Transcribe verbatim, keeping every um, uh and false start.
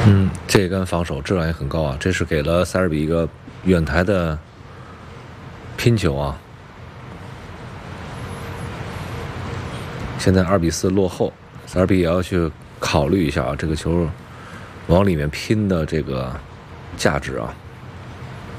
嗯，这一杆防守质量也很高啊，这是给了塞尔比一个远台的拼球啊。现在二比四落后，塞尔比也要去考虑一下啊，这个球往里面拼的这个价值啊。